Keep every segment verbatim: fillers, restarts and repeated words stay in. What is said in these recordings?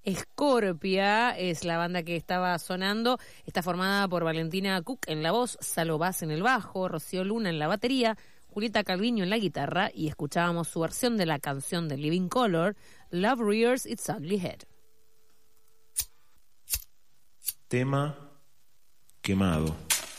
Scorpia es la banda que estaba sonando. Está formada por Valentina Cook en la voz, Salo Bass en el bajo, Rocío Luna en la batería, Julieta Calviño en la guitarra, y escuchábamos su versión de la canción de Living Colour, Love Rears Its Ugly Head. Tema Quemado.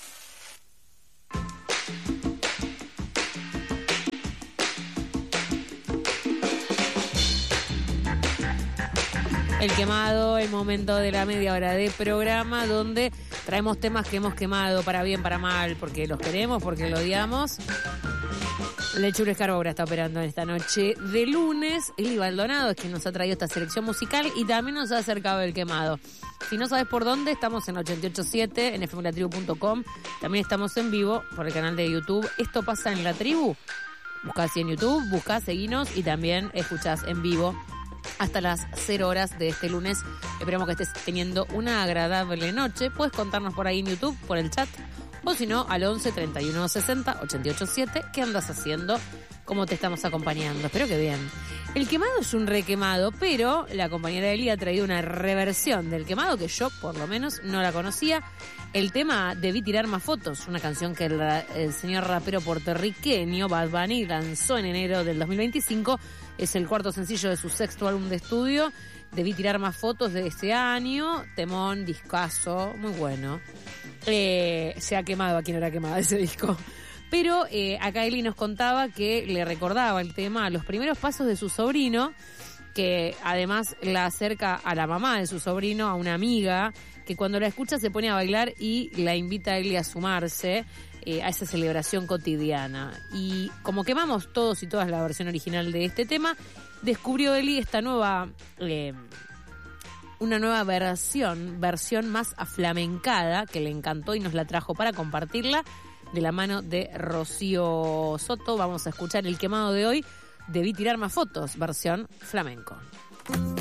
El quemado, el momento de la media hora de programa donde traemos temas que hemos quemado para bien, para mal, porque los queremos, porque los odiamos. Lechura Escarbora está operando en esta noche de lunes. Eli Baldonado es quien nos ha traído esta selección musical y también nos ha acercado el quemado. Si no sabes por dónde, estamos en ochenta y ocho punto siete, en f m la tribu punto com. También estamos en vivo por el canal de YouTube. Esto pasa en la tribu. Buscás en YouTube, buscás, seguinos y también escuchás en vivo hasta las cero horas de este lunes. Esperamos que estés teniendo una agradable noche. Puedes contarnos por ahí en YouTube, por el chat, o si no, al once, treinta y uno, sesenta, ochenta y ocho siete. ¿Qué andas haciendo? ¿Cómo te estamos acompañando? Espero que bien. El quemado es un requemado, pero la compañera Eli ha traído una reversión del quemado que yo, por lo menos, no la conocía. El tema Debí tirar más fotos, una canción que el, el señor rapero puertorriqueño Bad Bunny lanzó en enero del dos mil veinticinco. Es el cuarto sencillo de su sexto álbum de estudio. Debí tirar más fotos de este año. Temón, discazo, muy bueno. Eh, se ha quemado a quien era quemado ese disco. Pero eh, acá Eli nos contaba que le recordaba el tema a los primeros pasos de su sobrino, que además la acerca a la mamá de su sobrino, a una amiga, que cuando la escucha se pone a bailar y la invita a Eli a sumarse eh, a esa celebración cotidiana. Y como quemamos todos y todas la versión original de este tema, descubrió Eli esta nueva... Eh, una nueva versión, versión más aflamencada, que le encantó y nos la trajo para compartirla, de la mano de Rocío Soto. Vamos a escuchar el quemado de hoy, Debí tirar más fotos, versión flamenco.